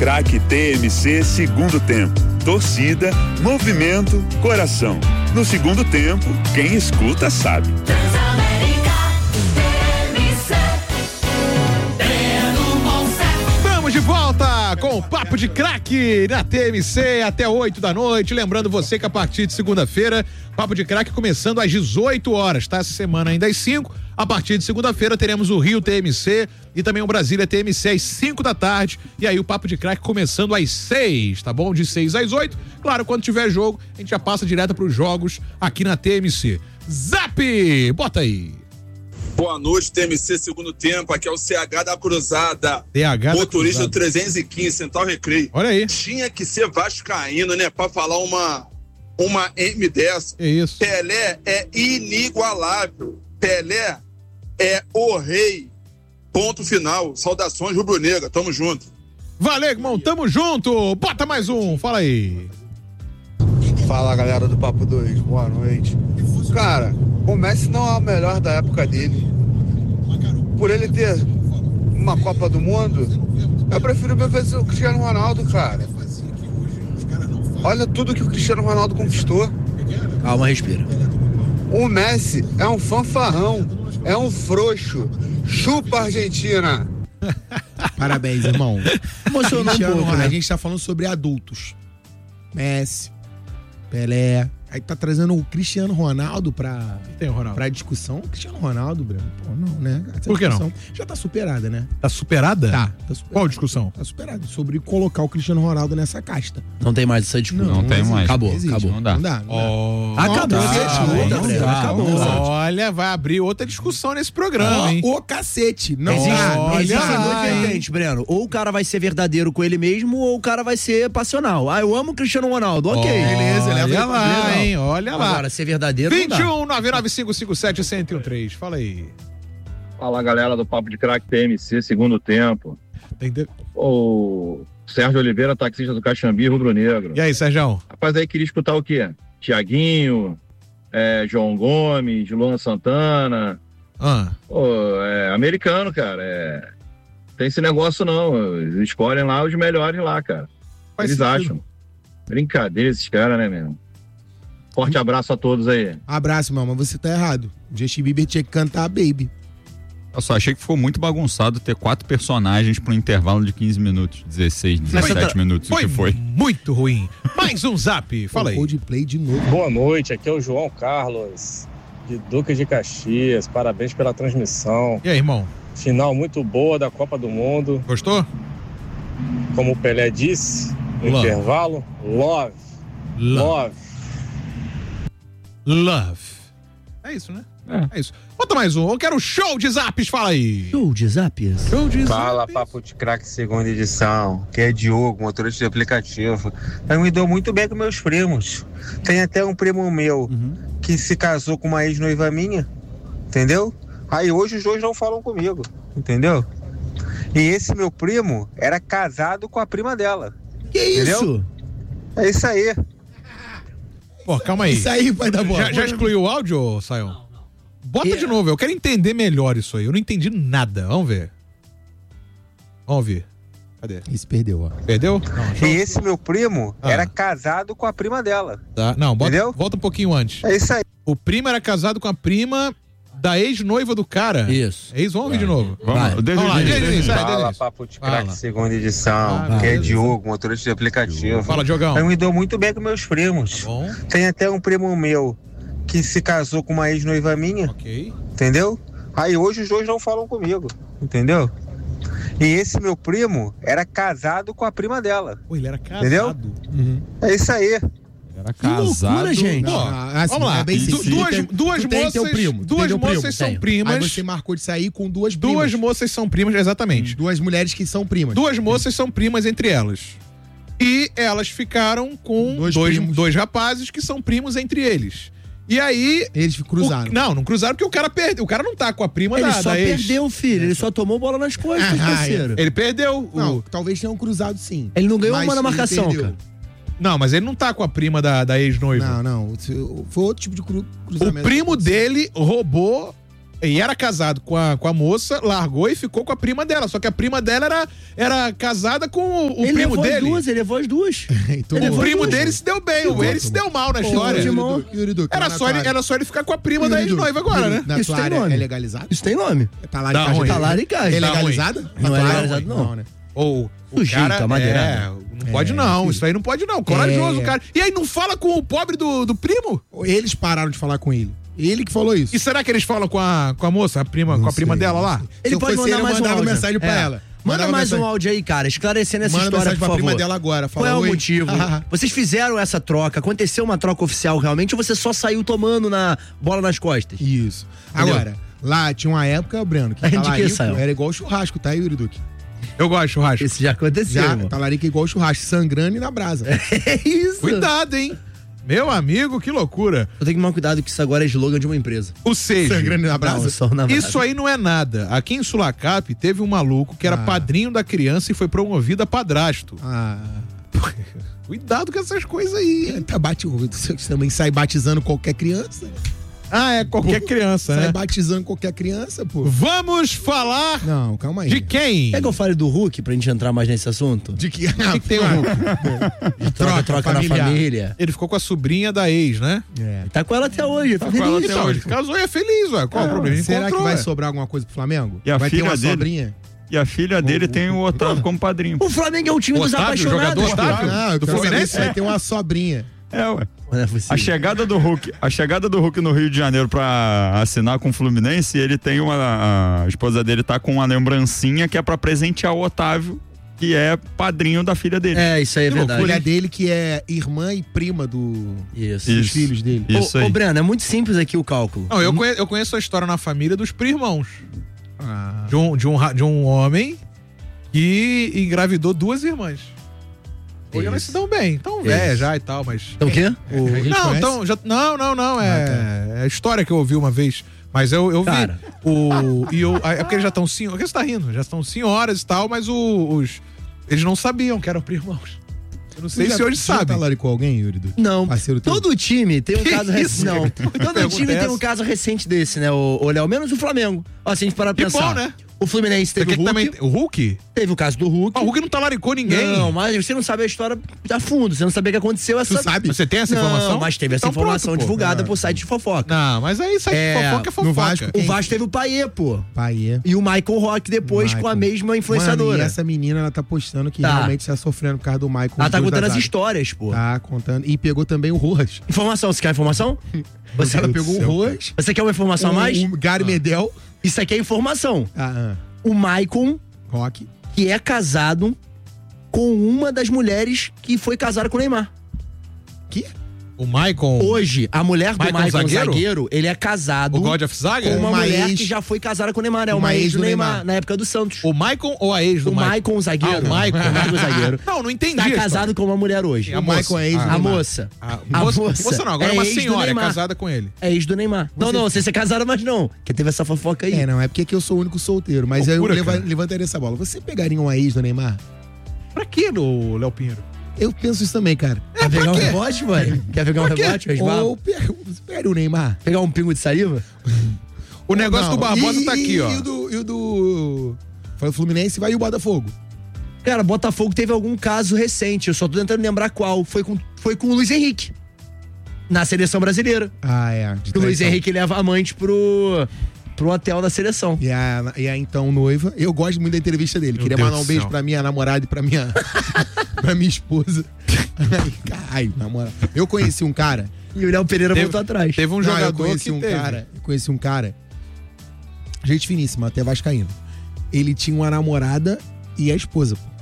Craque TMC segundo tempo. Torcida, movimento, coração. No segundo tempo, quem escuta sabe. Estamos de volta com o Papo de Craque na TMC até 8 da noite. Lembrando você que a partir de segunda-feira, Papo de Craque começando às 18 horas, tá? Essa semana ainda às 5. A partir de segunda-feira teremos o Rio TMC e também o Brasília TMC às 5 da tarde. E aí o Papo de Craque começando às 6, tá bom? De 6 às 8. Claro, quando tiver jogo, a gente já passa direto pros jogos aqui na TMC. Zap! Bota aí. Boa noite, TMC segundo tempo. Aqui é o CH da Cruzada. TH motorista da do 315, Central Recreio. Olha aí. Tinha que ser vascaíno, né? Pra falar uma M dessa. É isso. Pelé é inigualável. Pelé é o rei. Ponto final. Saudações rubro-negra. Tamo junto. Valeu, irmão. Tamo junto. Bota mais um. Fala aí. Fala, galera do Papo 2. Boa noite. Cara, o Messi não é o melhor da época dele. Por ele ter uma Copa do Mundo, eu prefiro ver o Cristiano Ronaldo, cara. Olha tudo que o Cristiano Ronaldo conquistou. Calma, respira. O Messi é um fanfarrão, é um frouxo. Chupa, Argentina. Parabéns, irmão. Emocionou um pouco, né? A gente tá falando sobre adultos. Messi, Pelé. Aí tá trazendo o Cristiano Ronaldo pra discussão. O Cristiano Ronaldo, Breno, pô, não, né? Essa Por que não? Já tá superada, né? Tá superada? Tá superada. Qual discussão? Tá superada. Sobre colocar o Cristiano Ronaldo nessa casta. Não tem mais essa discussão. Não tem mais. Acabou. Não dá. Não dá. Acabou. Olha, vai abrir outra discussão nesse programa, hein? Ô, cacete. Não Existem dá. duas vertentes, Breno. Ou o cara vai ser verdadeiro com ele mesmo, ou o cara vai ser passional. Ah, eu amo o Cristiano Ronaldo. Ok. Beleza, Olha lá, hein? Olha lá. Agora, ser verdadeiro não dá. 21-99557-1013. Fala aí. Fala, galera do Papo de Craque TMC, segundo tempo. O Sérgio Oliveira, taxista do Caxambi, rubro-negro. E aí, Sérgio? Rapaz, aí queria escutar o quê? Tiaguinho, João Gomes, Luan Santana. Americano, cara. Tem esse negócio não. Eles escolhem lá os melhores lá, cara. Eles acham. Brincadeira esses caras, né, mesmo? Forte abraço a todos aí. Abraço, irmão, mas você tá errado. O Justin Bieber tinha que cantar Baby. Eu só achei que ficou muito bagunçado ter 4 personagens para um intervalo de 15 minutos, 16, 17 minutos. O que foi? Muito ruim. Mais um zap, fala aí. Coldplay de novo. Boa noite, aqui é o João Carlos, de Duque de Caxias. Parabéns pela transmissão. E aí, irmão? Final muito boa da Copa do Mundo. Gostou? Como o Pelé disse no intervalo, love. É isso, né? É isso. Bota mais um. Eu quero show de zaps, fala aí. Show de zaps? Fala, Papo de Craque, segunda edição. Que é Diogo, motorista de aplicativo. Eu me dou muito bem com meus primos. Tem até um primo meu que se casou com uma ex-noiva minha, entendeu? Aí hoje os dois não falam comigo, entendeu? E esse meu primo era casado com a prima dela. Que entendeu? Isso? É isso aí. Pô, calma aí. Isso aí vai dar bola. Já excluiu o áudio, Sayão? Bota de novo, eu quero entender melhor isso aí. Eu não entendi nada. Vamos ver. Vamos ver. Cadê? Isso perdeu, ó. Perdeu? Não, e esse meu primo era casado com a prima dela. Tá. Não, entendeu? Volta um pouquinho antes. É isso aí. O primo era casado com a prima da ex-noiva do cara. Isso. É isso? Vamos ouvir de novo. Vamos lá. Fala, Papo de Craque, segunda edição. Que é Diogo, motorista de aplicativo. Fala, Diogão. Eu me dou muito bem com meus primos. Tem até um primo meu que se casou com uma ex-noiva minha. Ok. Entendeu? Aí hoje os dois não falam comigo. Entendeu? E esse meu primo era casado com a prima dela. Pô, ele era casado. Entendeu? É isso aí. Era casado. Loucura, gente. Pô, assim, vamos lá. é bem simples. Duas moças são primas. Aí você marcou de sair com duas primas. Duas moças são primas, exatamente. Duas mulheres que são primas. Duas moças são primas entre elas. E elas ficaram com dois rapazes que são primos entre eles. E aí... Eles cruzaram. Não cruzaram porque o cara perdeu. O cara não tá com a prima ele da só ex. perdeu, filho. Ele só tomou bola nas costas, parceiro. Ele perdeu. Não, talvez tenham cruzado sim. Ele não ganhou uma na marcação, cara. Não, mas ele não tá com a prima da ex-noiva. Não. Foi outro tipo de cruzamento. O primo dele roubou E era casado com a moça, largou e ficou com a prima dela. Só que a prima dela era casada com o primo dele. Ele levou as duas. Então, O primo dele se deu bem, ele se deu mal na história. Era só ele ficar com a prima da ex-noiva agora, né? Na Isso tua tem área nome. é legalizado? Isso tem nome. Talaricagem. É legalizada? Não é legalizado, não. Né? Ou o Sujeito, cara, amadeirado. não pode não, isso aí não pode não. Corajoso o cara. E aí não fala com o pobre do primo? Eles pararam de falar com ele. Ele que falou isso. E será que eles falam com a moça, com a prima dela lá? Ele pode mandar mais um áudio. Mensagem pra ela. Manda mais um áudio aí, cara, esclarecendo essa história, por favor. Prima dela agora. Qual é o motivo? Vocês fizeram essa troca? Aconteceu uma troca oficial realmente ou você só saiu tomando na bola nas costas? Isso. Entendeu? Agora, lá tinha uma época, Breno, que talarico era igual churrasco, tá, Yuri Duque? Eu gosto de churrasco. Isso já aconteceu, irmão. Talarico é igual churrasco, sangrando e na brasa. É isso. Cuidado, hein? Meu amigo, que loucura. Eu tenho que tomar cuidado que isso agora é slogan de uma empresa. Ou seja, sangrando na brasa. Não, só na brasa. Isso aí não é nada. Aqui em Sulacap teve um maluco que era padrinho da criança e foi promovido a padrasto. Cuidado com essas coisas aí. Você também sai batizando qualquer criança. Qualquer criança, né? Sai batizando qualquer criança, pô. Vamos falar Não, calma aí. de quem? Quer que eu fale do Hulk pra gente entrar mais nesse assunto? De que? O que tem o Hulk? Troca na família. Ele ficou com a sobrinha da ex, né? Tá com ela até hoje. Tá com ela até hoje. Casou e é feliz, ué. Qual o problema? Ele Será encontrou, que vai ué. sobrar alguma coisa pro Flamengo? E a vai ter filha uma dele? sobrinha? E a filha dele tem o Otávio como padrinho. O Flamengo é o time dos Otávio, apaixonados. jogador Otávio? Não, Do Fluminense? Vai ter uma sobrinha. Ué. Não é possível. A chegada do Hulk no Rio de Janeiro pra assinar com o Fluminense, ele tem a esposa dele tá com uma lembrancinha que é pra presentear o Otávio, que é padrinho da filha dele. Isso aí é verdade. A mulher dele que é irmã e prima dos filhos dele. Isso aí. Ô, Breno, é muito simples aqui o cálculo. Não, eu conheço a história na família dos irmãos. De um homem que engravidou 2 irmãs. Hoje elas se dão bem. Tão velhas já e tal, mas... Então o quê? Não, então... Não. É a história que eu ouvi uma vez. Mas eu Cara. vi. É porque eles já estão senhoras. Por que você tá rindo? Já estão senhoras e tal, mas eles não sabiam que eram irmãos. Eu não sei se hoje sabe. Você talaricou alguém, Yuri? Não. Parceiro teu? Todo time tem um caso recente. Não. Todo time tem essa? um caso recente desse, né? O Léo, menos o Flamengo. Ó, se a gente parar pra Que pensar. bom, né? O Fluminense teve o Hulk. Também, o Hulk? Teve o caso do Hulk. O Hulk não talaricou ninguém. Não, mas você não sabe a história a fundo. Você não sabia o que aconteceu. Tu sabe? Você tem essa informação? Não, mas teve essa Então informação pronto, pô. divulgada por site de fofoca. Não, mas aí site de fofoca é fofoca. no Vasco, O Vasco teve o Paiê, pô. Paiê. E o Michael Rock depois com a mesma influenciadora. Mano, e essa menina, ela tá postando que Tá. realmente tá sofrendo por causa do Michael. Ela tá Deus contando das as águas. histórias, pô. Tá contando. E pegou também o Rojas. Informação, você quer informação? Ela pegou o Rojas. Você quer uma informação a mais? O Gary Medel. Isso aqui é informação. O Maicon, Rock. que é casado com uma das mulheres que foi casada com o Neymar. Que? O Maicon. Hoje, a mulher do Maicon Maicon zagueiro? zagueiro, ele é casado O God of Zaga? com uma mulher ex- que já foi casada com o Neymar, né? uma Uma ex do ex do Neymar, Neymar. na época do Santos. O Maicon ou a ex do O Maicon zagueiro. Ah, o Maicon. O Maicon zagueiro. Não entendi. Tá a história. casado com uma mulher hoje. A O Michael é ex do A Neymar. moça. A moça não, agora é uma ex do senhora, é Neymar. casada com ele. É ex do Neymar. Não, não, você é casado, mas não. Porque teve essa fofoca aí. Não, é porque aqui eu sou o único solteiro. Mas Loucura, eu cara. levantaria essa bola. Você pegaria uma ex do Neymar? Pra que, Léo Pinheiro? Eu penso isso também, cara. Quer pegar um rebote, mano? Quer pegar um rebote? Ou você pegaria o Neymar? Pegar um pingo de saliva? O negócio Não, do Barbosa e- tá aqui, ó. E o do... Foi o Fluminense, vai e o Botafogo. Cara, Botafogo teve algum caso recente, eu só tô tentando lembrar qual. Foi com o Luiz Henrique. Na seleção brasileira. De O Luiz traição. Henrique leva amante pro hotel da seleção. E a então noiva, eu gosto muito da entrevista dele. Meu Queria Deus mandar um do beijo céu. pra minha namorada e pra minha, pra minha esposa. Caralho, na moral. Eu conheci um cara. E o Léo Pereira voltou atrás. Teve um eu jogador conheci que um teve. cara. Eu conheci um cara. Gente finíssima, até vascaíno. Ele tinha uma namorada e a esposa. Pô.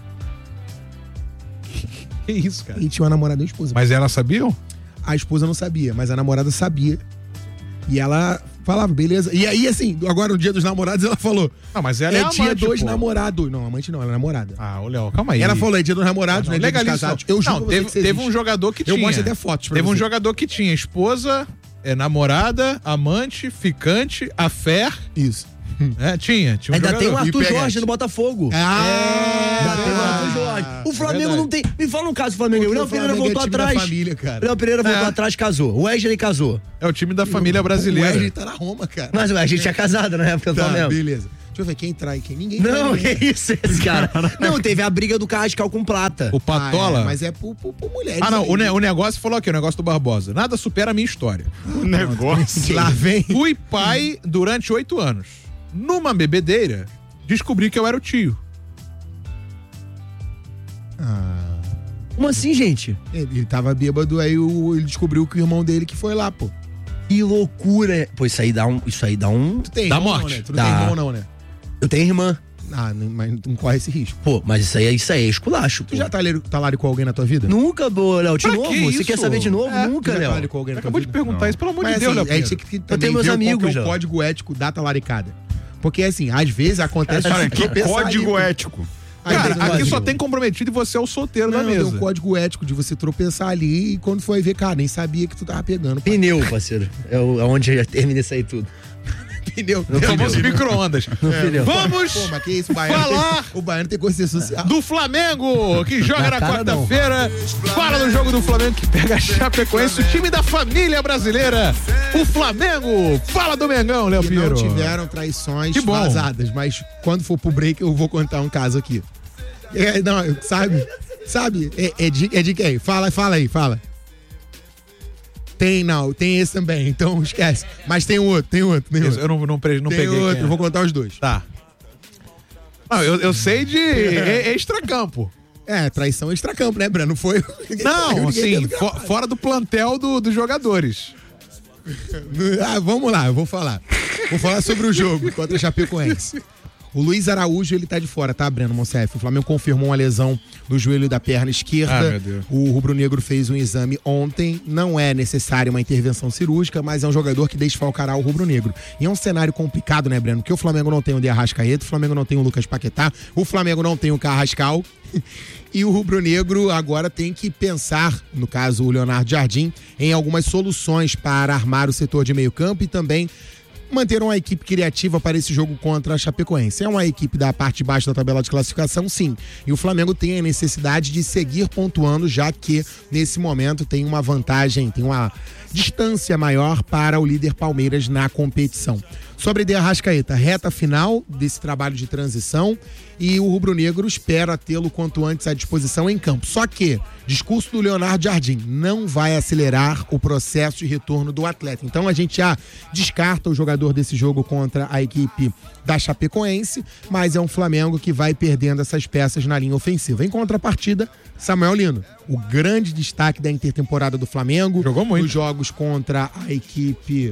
Que isso, cara? Ele tinha uma namorada e a esposa. Mas elas sabiam? A esposa não sabia, mas a namorada sabia. E ela falava, beleza. E aí, assim, agora no dia dos namorados, ela falou. Não, mas ela é tinha amante, 2 pô. namorados. Não, amante não, ela é namorada. Ah, ô Léo, calma aí. Ela falou, é dia dos namorados, Não, não, é dia dos legaliza casados. isso. Eu juro Não, pra você que teve existe. um jogador que Eu tinha. mostro até fotos pra Teve um você. jogador que tinha esposa, namorada, amante, ficante, affair. Isso. Tinha um Ainda jogador. tem o Arthur Peguete. Jorge no Botafogo. Ainda tem o Arthur Jorge. O Flamengo não tem. Me fala um caso do Flamengo. O Léo Pereira voltou atrás. O Léo Pereira voltou atrás, casou. O Wesley casou. É o time da família brasileira. O Wesley tá na Roma, cara. Mas a gente é casado na época do Flamengo. Beleza. Deixa eu ver quem trai quem. Ninguém Não, trai que isso, esse cara. Não, teve a briga do Carrascal com Prata. O Patola. mas é por mulheres. Não, aí. o negócio falou aqui, o negócio do Barbosa. Nada supera a minha história. O negócio. Lá vem. Fui pai durante 8 anos. Numa bebedeira, descobri que eu era o tio. Como assim, gente? Ele tava bêbado, aí ele descobriu que o irmão dele que foi lá, pô. Que loucura. Pô, isso aí dá um. Tu tem Dá irmão, morte. né? Tu não tem irmão, não, né? Eu tenho irmã. Mas não corre esse risco. Pô, mas isso aí é esculacho, pô. Tu já talaricou alguém na tua vida? Nunca, Léo. De Pra novo? que Você isso? quer saber de novo? Nunca, Tu já Léo. talaricou alguém na tua Acabou de vida? perguntar isso, pelo amor de Mas Deus, assim, Léo a gente Pinheiro. tem que também tenho meus ver amigos, qual que é o já. código ético da talaricada. Porque assim, às vezes acontece... Cara, de que tropeçar código ali, pô. ético. Cara, Aí, aqui só tem comprometido e você é o solteiro da Não, tem mesa. um código ético de você tropeçar ali e quando foi ver, cara, nem sabia que tu tava pegando. pai. Pneu, parceiro. É onde já termina isso aí tudo. Pneu. O famoso micro-ondas. Pneu. Vamos Pô, mas que isso, o Baiano falar o Baiano tem consciência social. do Flamengo, que joga na cara, não. quarta-feira. Fala do jogo do Flamengo que pega a Chapecoense, o time da família brasileira. O Flamengo. Fala do Mengão, Léo E Pinheiro. não tiveram traições Que bom. vazadas, mas quando for pro break eu vou contar um caso aqui. Não, sabe? É de quem? Fala aí. Tem esse também, então esquece. Mas tem outro. Eu não peguei. Tem quem outro, é. eu vou contar os dois. Tá. Não, eu sei de extracampo. Traição extracampo, né, Breno? Não foi. Não, Ninguém assim, teve gravado. fora do plantel dos jogadores. Vamos lá, eu vou falar. Vou falar sobre o jogo contra a Chapecoense. O Luiz Araújo, ele tá de fora, tá, Breno Monsef? O Flamengo confirmou uma lesão no joelho da perna esquerda. meu Deus. O rubro-negro fez um exame ontem. Não é necessária uma intervenção cirúrgica, mas é um jogador que desfalcará o rubro-negro. E é um cenário complicado, né, Breno? Porque o Flamengo não tem o De Arrascaeta, o Flamengo não tem o Lucas Paquetá, o Flamengo não tem o Carrascal. E o rubro-negro agora tem que pensar, no caso o Leonardo Jardim, em algumas soluções para armar o setor de meio campo e também manter uma equipe criativa para esse jogo contra a Chapecoense. É uma equipe da parte de baixo da tabela de classificação, sim. E o Flamengo tem a necessidade de seguir pontuando, já que nesse momento tem uma vantagem, tem uma distância maior para o líder Palmeiras na competição. Sobre De Arrascaeta, reta final desse trabalho de transição e o rubro-negro espera tê-lo quanto antes à disposição em campo. Só que, discurso do Leonardo Jardim, não vai acelerar o processo de retorno do atleta. Então a gente já descarta o jogador desse jogo contra a equipe da Chapecoense, mas é um Flamengo que vai perdendo essas peças na linha ofensiva. Em contrapartida, Samuel Lino, o grande destaque da intertemporada do Flamengo. Jogou muito. Nos jogos contra a equipe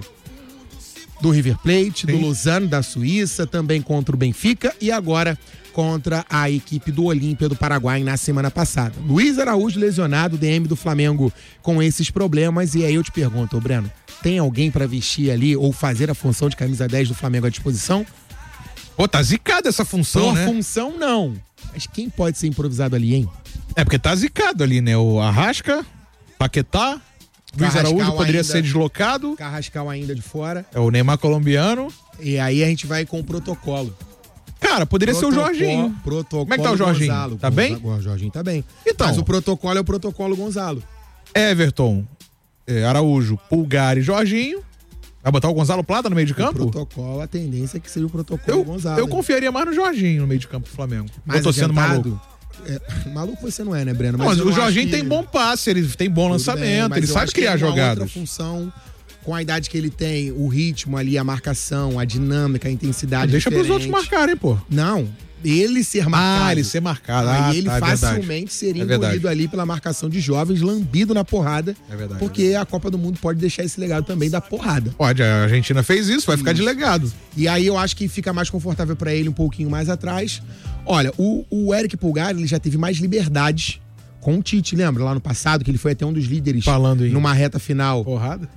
do River Plate, do Lausanne, da Suíça, também contra o Benfica e agora contra a equipe do Olímpia do Paraguai na semana passada. Luiz Araújo lesionado, DM do Flamengo com esses problemas, e aí eu te pergunto, Breno, tem alguém pra vestir ali ou fazer a função de camisa 10 do Flamengo à disposição? Pô, tá zicada essa função, né? Função não, mas quem pode ser improvisado ali, hein? É porque tá zicado ali, né? O Arrasca, Paquetá, Luiz Carrascal Araújo poderia ainda. ser deslocado. Carrascal ainda de fora. É o Neymar colombiano. E aí a gente vai com o protocolo. Cara, poderia ser o Jorginho. Protocolo Como é que tá o Jorginho? Gonzalo. Tá bem? O Jorginho tá bem. Então. Mas o protocolo é o protocolo Gonzalo. Everton, Araújo, Pulgar e Jorginho. Vai botar o Gonzalo Plata no meio de campo? O protocolo, a tendência é que seja o protocolo Gonzalo. Eu confiaria mais no Jorginho no meio de campo do Flamengo. Mais eu tô sendo adiantado. maluco. Maluco você não é, né, Breno? Mas eu o acho Jorginho que- tem bom passe, ele tem bom Tudo lançamento, bem, mas ele eu sabe acho que criar é uma jogadas. outra função, com a idade que ele tem, o ritmo ali, a marcação, a dinâmica, a intensidade. Deixa pros diferente. outros marcarem, pô. Não, ele ser marcado. ele ser marcado. Aí ele tá, é verdade. facilmente seria É verdade. engolido ali pela marcação de jovens, lambido na porrada. É verdade. Porque a Copa do Mundo pode deixar esse legado também da porrada. Pode, a Argentina fez isso, vai ficar de legado. E aí eu acho que fica mais confortável pra ele um pouquinho mais atrás. Olha, o Eric Pulgar, ele já teve mais liberdades com o Tite, lembra? Lá no passado, que ele foi até um dos líderes Falando em numa reta final porrada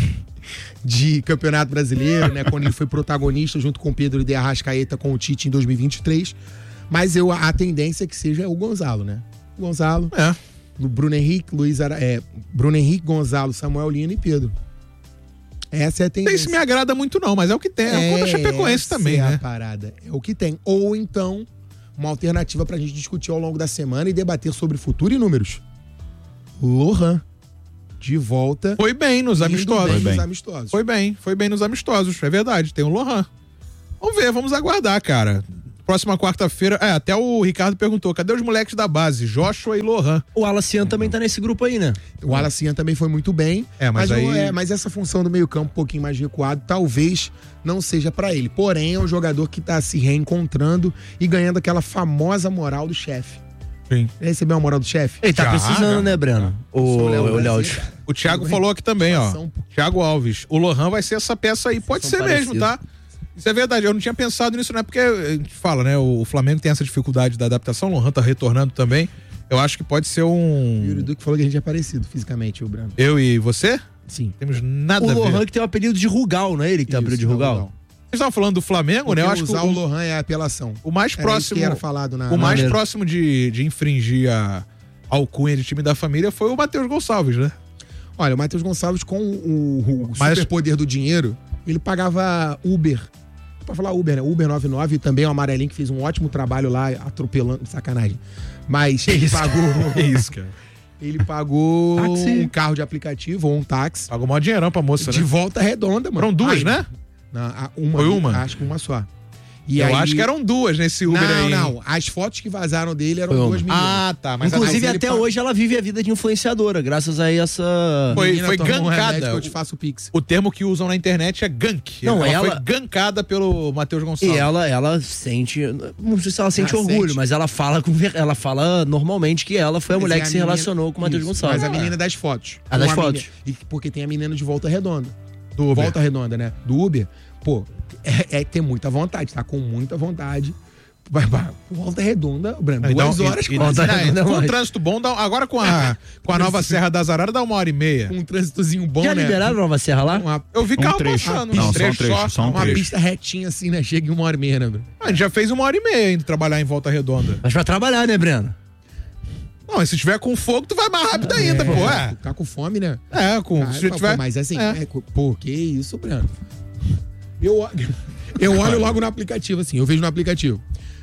de Campeonato Brasileiro, né? Quando ele foi protagonista junto com o Pedro de Arrascaeta com o Tite em 2023. Mas a tendência é que seja o Gonzalo, né? O Gonzalo, o Bruno Henrique, Bruno Henrique, Gonzalo, Samuel Lino e Pedro. Essa é a tendência. Não sei se me agrada muito não, mas é o que tem. É contra a Chapecoense também, né? A parada. É o que tem. Ou então, uma alternativa pra gente discutir ao longo da semana e debater sobre futuro e números. Lohan, de volta. Foi bem nos amistosos. Foi bem. Foi bem nos amistosos, é verdade. Tem o Lohan. Vamos ver, vamos aguardar, cara. Próxima quarta-feira. Até o Ricardo perguntou: cadê os moleques da base? Joshua e Lohan. O Alacian também tá nesse grupo aí, né? O Alacian também foi muito bem. Mas essa função do meio-campo um pouquinho mais recuado, talvez não seja pra ele. Porém, é um jogador que tá se reencontrando e ganhando aquela famosa moral do chefe. Sim. Recebeu a moral do chefe? Ele tá precisando, né, Breno? O Léo. O Thiago falou aqui também, ó. Thiago Alves. O Lohan vai ser essa peça aí. Pode ser mesmo, tá? Isso é verdade, eu não tinha pensado nisso, não é porque a gente fala, né? O Flamengo tem essa dificuldade da adaptação, o Lohan tá retornando também. Eu acho que pode ser um. O Yuri Duque falou que a gente é parecido fisicamente, o Breno. Eu e você? Sim. Temos nada a ver. O Lohan que tem o apelido de Rugal, não é ele que tem o apelido de Rugal? Vocês estavam falando do Flamengo, porque né? Eu acho que o Lohan é a apelação. O mais próximo. Que era falado o mais próximo de infringir a alcunha de time da família foi o Matheus Gonçalves, né? Olha, o Matheus Gonçalves, com o superpoder do dinheiro, ele pagava Uber. Pra falar Uber, né? Uber 99 e também o Amarelinho, que fez um ótimo trabalho lá, atropelando, sacanagem. Mas ele pagou. É isso, cara. Ele pagou um carro de aplicativo ou um táxi. Pagou maior dinheirão pra moça, de né? Volta Redonda, mano. Foram duas, né? Foi uma? Acho que uma só. E eu acho que eram duas nesse Uber aí. Não. As fotos que vazaram dele eram duas meninas. Ah, tá. Mas inclusive, até hoje ela vive a vida de influenciadora, graças a essa. Foi gankada. Que eu te faço o pix. O termo que usam na internet é gank. Não, ela foi gankada pelo Matheus Gonçalves. E ela sente. Não sei se ela sente orgulho, mas ela fala normalmente que ela foi a mulher que se relacionou com o Matheus Gonçalves. Mas a menina das fotos. A das fotos. Porque tem a menina de Volta Redonda. Do Uber. Volta Redonda, né? Do Uber. Pô, é ter muita vontade, tá com muita vontade. Volta Redonda, Brando, 2 horas com um trânsito bom, agora com a nova Serra das Araras dá 1h30. Com um trânsitozinho bom, já né? liberaram a nova Serra lá? Eu vi carro passando. Não, só um uma pista retinha assim, né? Chega em 1h30, né, Breno? A gente já fez 1h30 indo trabalhar em Volta Redonda. Mas vai trabalhar, né, Breno? Não, se tiver com fogo, tu vai mais rápido ainda, pô. Tá com fome, né? Se tiver... Mas assim, pô, que isso, Breno? Eu olho logo no aplicativo, assim, eu vejo no aplicativo.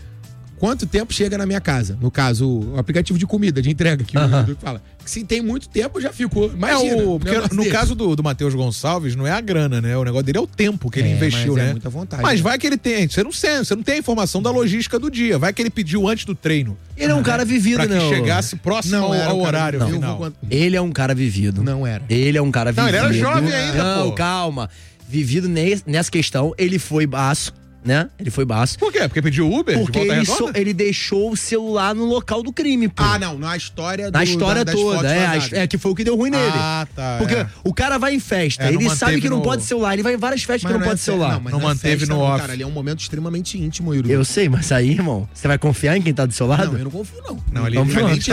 Quanto tempo chega na minha casa? No caso, o aplicativo de comida, de entrega, que o Duque fala. Se tem muito tempo, já ficou. Imagina. Porque no caso do Matheus Gonçalves, não é a grana, né? O negócio dele é o tempo que ele investiu, né? Muita vontade. Mas vai que ele tem. Você não tem a informação da logística do dia. Vai que ele pediu antes do treino. Ele é um cara vivido, pra que não. chegasse próximo ao horário final. Ele é um cara vivido. Não era. Ele é um cara vivido. Não, ele era jovem ainda, Não, calma. Vivido nessa questão, ele foi baço, né? Ele foi baço. Por quê? Porque pediu Uber? Porque ele deixou o celular no local do crime, pô. Ah, não, na história Na história toda, que foi o que deu ruim nele. Ah, tá. Porque o cara vai em festa, ele sabe que não pode celular, ele vai em várias festas que não pode celular. Não manteve no off. Cara, ali é um momento extremamente íntimo, Yuri. Eu sei, mas aí, irmão, você vai confiar em quem tá do seu lado? Não, eu não confio, não. Não, ali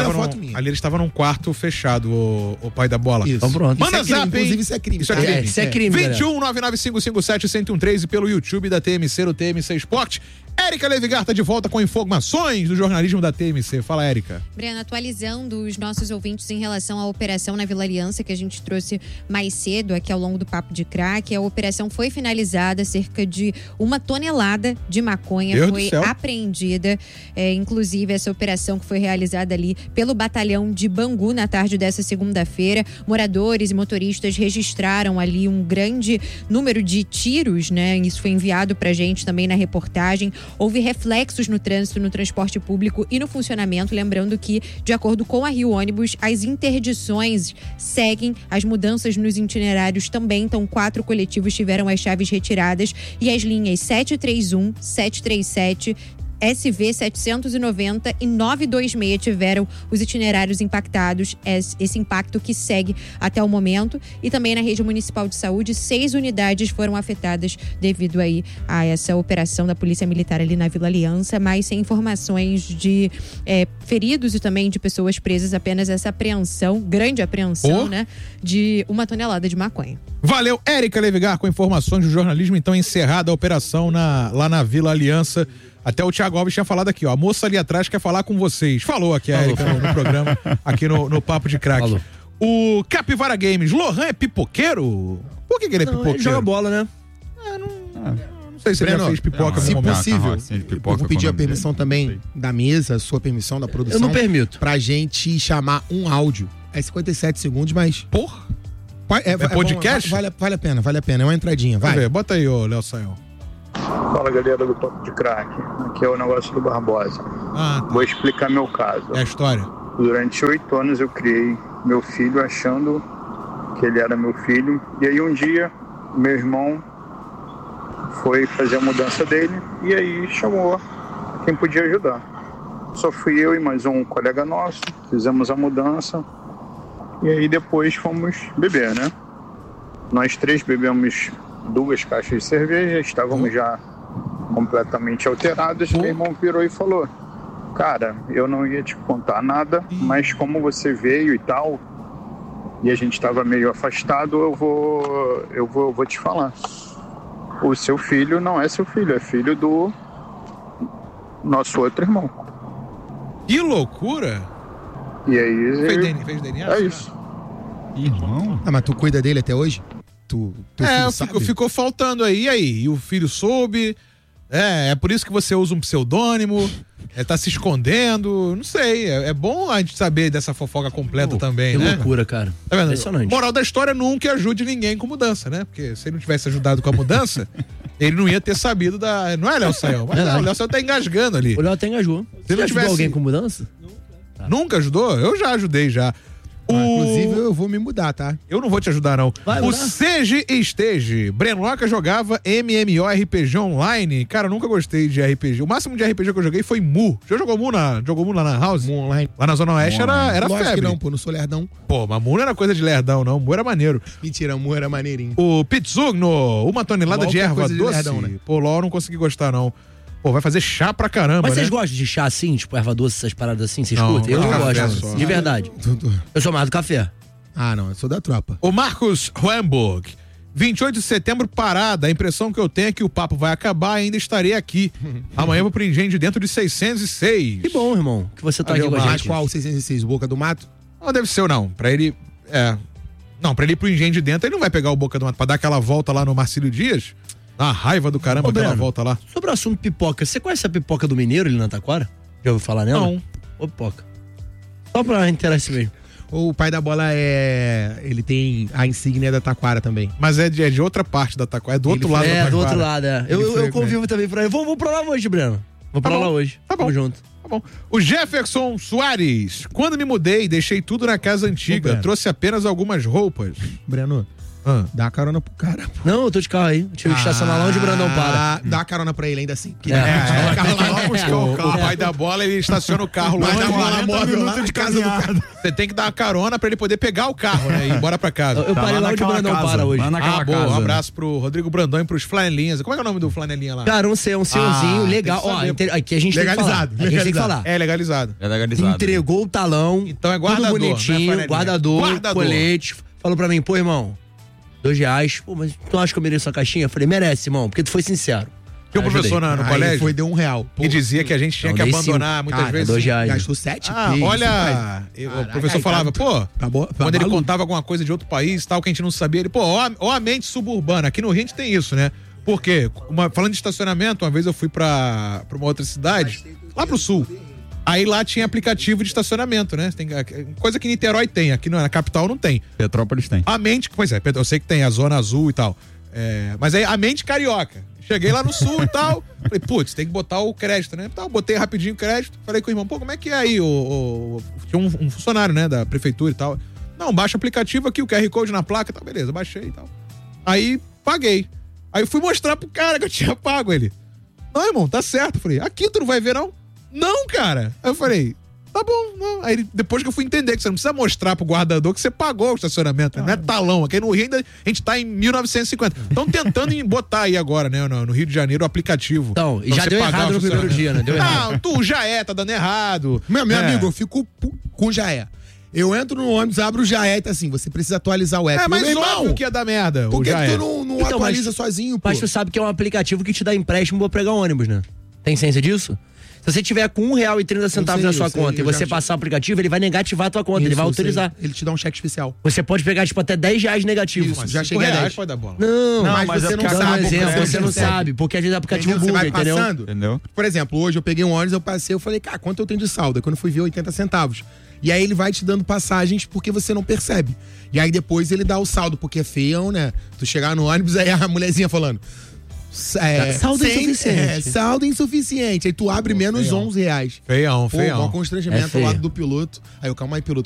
ele estava num quarto fechado, o pai da bola. Isso. Então pronto. Manda zap, hein? Inclusive, isso é crime. Isso é crime, 21 99557-1013 e pelo YouTube da TMC, no TMC Esporte. Érica Levigar tá de volta com informações do jornalismo da TMC. Fala, Érica. Breno, atualizando os nossos ouvintes em relação à operação na Vila Aliança, que a gente trouxe mais cedo aqui ao longo do Papo de Crack. A operação foi finalizada, cerca de 1 tonelada de maconha foi apreendida. Inclusive, essa operação que foi realizada ali pelo batalhão de Bangu na tarde dessa segunda-feira. Moradores e motoristas registraram ali um grande número de tiros, né? Isso foi enviado pra gente também na reportagem. Houve reflexos no trânsito, no transporte público e no funcionamento. Lembrando que, de acordo com a Rio Ônibus, as interdições seguem, as mudanças nos itinerários também. Então, 4 coletivos tiveram as chaves retiradas e as linhas 731, 737, SV 790 e 926 tiveram os itinerários impactados, esse impacto que segue até o momento. E também na rede municipal de saúde, 6 unidades foram afetadas devido aí a essa operação da Polícia Militar ali na Vila Aliança, mas sem informações de feridos e também de pessoas presas, apenas essa apreensão, grande apreensão, né, de 1 tonelada de maconha. Valeu, Érica Levigar, com informações do jornalismo. Então, encerrada a operação lá na Vila Aliança. Até o Thiago Alves tinha falado aqui, ó. A moça ali atrás quer falar com vocês. Falou aqui a Érica no programa, aqui no Papo de Crack. O Capivara Games, Lohan é pipoqueiro? Por que ele é pipoqueiro? Ele joga bola, né? Não sei se ele já fez pipoca. Se possível, eu vou pedir a permissão também da mesa, sua permissão da produção. Eu não permito. Pra gente chamar um áudio. É 57 segundos, mas... Porra! É podcast? Vale a pena. É uma entradinha, vai. Vamos ver, bota aí, ô Léo Sayão. Fala, galera do Papo de Crack. Aqui é o negócio do Barbosa. Vou explicar meu caso. É a história. Durante 8 anos eu criei meu filho achando que ele era meu filho. E aí um dia, meu irmão foi fazer a mudança dele e aí chamou quem podia ajudar. Só fui eu e mais um colega nosso, fizemos a mudança e aí depois fomos beber, né? Nós 3 bebemos 2 caixas de cerveja, estávamos já completamente alterados. Meu irmão virou e falou: cara, eu não ia te contar nada, mas como você veio e tal, e a gente estava meio afastado, eu vou te falar. O seu filho não é seu filho, é filho do nosso outro irmão. Que loucura! E aí... Fez DNA? É isso. Irmão? Mas tu cuida dele até hoje? Ficou faltando aí. E aí? E o filho soube? É por isso que você usa um pseudônimo? Tá se escondendo? Não sei. É bom a gente saber dessa fofoca completa também, que né? Que loucura, cara. Tá vendo? Impressionante. Moral da história, nunca ajude ninguém com mudança, né? Porque se ele não tivesse ajudado com a mudança, ele não ia ter sabido da... Não é, Léo Sayão? Mas o Léo Sayão tá engasgando ali. O Léo até engajou. Se não tivesse... alguém com mudança? Nunca ajudou? Eu já ajudei, já. Inclusive, eu vou me mudar, tá? Eu não vou te ajudar, não. O Seja Esteja. Brenoca jogava MMORPG online. Cara, eu nunca gostei de RPG. O máximo de RPG que eu joguei foi Mu. Já jogou Mu lá na House? Mu online. Lá na Zona Oeste era Lógico febre. Que não, pô, não sou lerdão. Pô, mas Mu não era coisa de lerdão, não. Mu era maneiro. Mentira, Mu era maneirinho. O Pizzugno, 1 tonelada LOL de erva coisa de doce. lerdão, né? Pô, LOL eu não consegui gostar, não. Pô, vai fazer chá pra caramba, Mas né? vocês gostam de chá assim, tipo erva doce, essas paradas assim? Vocês Não, curtem? Eu não café gosto, só. de verdade. Eu sou mais do café. Ah, não, eu sou da tropa. O Marcos Ramburg. 28 de setembro, parada. A impressão que eu tenho é que o papo vai acabar e ainda estarei aqui. Amanhã eu vou pro Engenho dentro de 606. Que bom, irmão, que você tá aqui com a gente. Mas qual? 606, Boca do Mato? Não, deve ser ou não. Pra ele... Não, pra ele ir pro Engenho de dentro, ele não vai pegar o Boca do Mato pra dar aquela volta lá no Marcílio Dias. A raiva do caramba, aquela volta lá. Sobre o assunto pipoca, você conhece a pipoca do Mineiro ali na Taquara? Já ouviu falar nela? Não. Ô, pipoca. Só pra interesse mesmo. O pai da bola ele tem a insígnia da Taquara também. Mas é de outra parte da Taquara, é do outro lado da Taquara. É, do outro lado, é. Eu convivo também pra ele. Vou pra lá hoje, Breno. Vou pra lá hoje. Tá bom. Tamo junto. Tá bom. O Jefferson Soares. Quando me mudei, deixei tudo na casa antiga. Trouxe apenas algumas roupas. Breno, dá a carona pro cara, pô. Não, eu tô de carro aí. Eu tive que estacionar lá onde o Brandão para. Dá a carona pra ele ainda assim. O pai da bola, ele estaciona o carro lá. De casa do cara. Você tem que dar uma carona pra ele poder pegar o carro, né? E ir embora pra casa. Eu parei lá onde o Brandão para hoje. Boa. Um abraço pro Rodrigo Brandão e pros flanelinhas. Como é que é o nome do flanelinha lá? Cara, um senhorzinho legal. Ó, aqui a gente legalizado. Tem que falar. Aqui a gente tem que falar. É legalizado. É legalizado. Entregou o talão. Então é guardador. Tudo bonitinho, né, guardador, colete. Falou pra mim, pô, irmão, R$2. Pô, mas tu acha que eu mereço a caixinha? Eu falei, merece, irmão, porque tu foi sincero. Tinha um professor no colégio. Deu R$1. E dizia que a gente tinha que abandonar muitas vezes. R$2. Gastou 7 olha, o professor falava, pô, quando ele contava alguma coisa de outro país, tal, que a gente não sabia, ele, pô, ó a mente suburbana. Aqui no Rio a gente tem isso, né? Porque, falando de estacionamento, uma vez eu fui pra uma outra cidade, lá pro sul. Aí lá tinha aplicativo de estacionamento, né? Tem coisa que Niterói tem, aqui na capital não tem. Petrópolis tem. A mente, pois é, eu sei que tem a Zona Azul e tal. Mas aí a mente carioca. Cheguei lá no sul e tal. Falei, putz, tem que botar o crédito, né? Então, botei rapidinho o crédito. Falei com o irmão, pô, como é que é aí? Tinha um funcionário, né, da prefeitura e tal. Não, baixa o aplicativo aqui, o QR Code na placa e tal. Beleza, baixei e tal. Aí, paguei. Aí eu fui mostrar pro cara que eu tinha pago ele. Não, irmão, tá certo. Falei, aqui tu não vai ver, não? Não, cara. Aí eu falei, tá bom, não. Aí depois que eu fui entender que você não precisa mostrar pro guardador que você pagou o estacionamento, não é talão. Aqui no Rio ainda a gente tá em 1950. Estão tentando botar aí agora, né, no Rio de Janeiro, o aplicativo. Então, e já deu errado no primeiro dia, né? Deu errado. Não, tu já tá dando errado. Meu amigo, eu fico com já Eu entro no ônibus, abro o Jaé e tá assim, você precisa atualizar o app. Mas óbvio que ia dar merda. Por que tu não então, atualiza sozinho, pô? Mas tu sabe que é um aplicativo que te dá empréstimo pra pegar ônibus, né? Tem ciência disso? Se você tiver com R$1,30 na sua conta e você passar o aplicativo, ele vai negativar a tua conta, ele vai autorizar. Ele te dá um cheque especial. Você pode pegar, tipo, até R$10 negativo. Isso, já cheguei a 10. Pode dar bola. Não, mas você não sabe. Você não sabe, porque às vezes o aplicativo você vai buga, passando. Entendeu? Por exemplo, hoje eu peguei um ônibus, eu passei, eu falei, cara, quanto eu tenho de saldo? Aí quando eu fui ver, 80 centavos. E aí ele vai te dando passagens porque você não percebe. E aí depois ele dá o saldo, porque é feião, né? Tu chegar no ônibus, aí a mulherzinha falando... saldo insuficiente. Saldo insuficiente. Aí tu abre menos R$11. Feião. Mó constrangimento ao lado do piloto. Aí eu, calma aí, piloto.